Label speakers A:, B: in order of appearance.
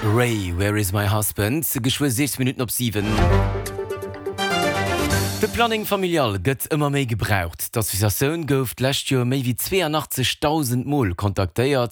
A: Ray, where is my husband? Geschwur 6 Minuten op 7. De Planning familial gëtt immer méi gebraucht. D'Assoziatioun gouft lächt jo méi wie 82.000 Mol kontaktéiert,